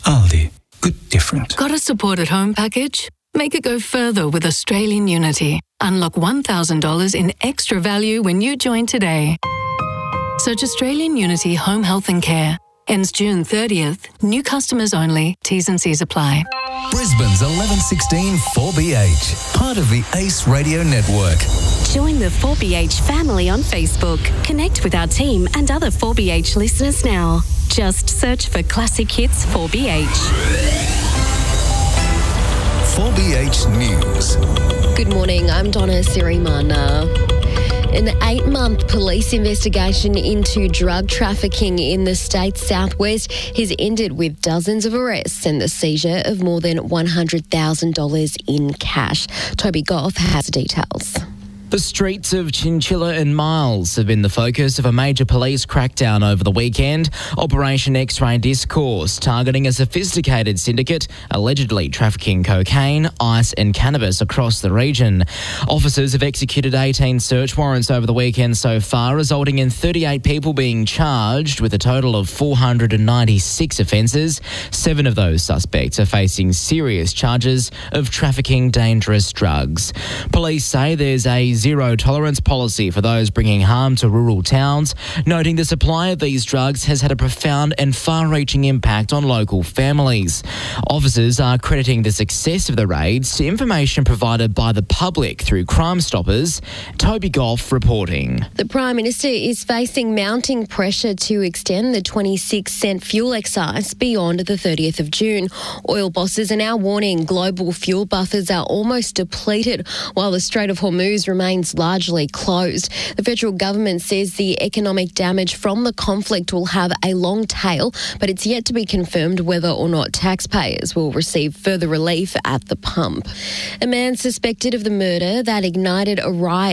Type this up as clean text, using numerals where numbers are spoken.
Aldi. Good different. Got a support at home package? Make it go further with Australian Unity. Unlock $1,000 in extra value when you join today. Search Australian Unity Home Health and Care. Ends June 30th. New customers only. T's and C's apply. Brisbane's 1116 4BH, part of the Ace Radio Network. Join the 4BH family on Facebook. Connect with our team and other 4BH listeners now. Just search for Classic Hits 4BH. 4BH News. Good morning, I'm Donna Sirimana. An 8-month police investigation into drug trafficking in the state's southwest has ended with dozens of arrests and the seizure of more than $100,000 in cash. Toby Goff has details. The streets of Chinchilla and Miles have been the focus of a major police crackdown over the weekend. Operation X-Ray Discourse, targeting a sophisticated syndicate allegedly trafficking cocaine, ice and cannabis across the region. Officers have executed 18 search warrants over the weekend so far, resulting in 38 people being charged with a total of 496 offences. 7 of those suspects are facing serious charges of trafficking dangerous drugs. Police say there's a zero tolerance policy for those bringing harm to rural towns, noting the supply of these drugs has had a profound and far-reaching impact on local families. Officers are crediting the success of the raids to information provided by the public through Crime Stoppers. Toby Goff reporting. The Prime Minister is facing mounting pressure to extend the 26-cent fuel excise beyond the 30th of June. Oil bosses are now warning global fuel buffers are almost depleted while the Strait of Hormuz remains largely closed. The federal government says the economic damage from the conflict will have a long tail, but it's yet to be confirmed whether or not taxpayers will receive further relief at the pump. A man suspected of the murder that ignited a riot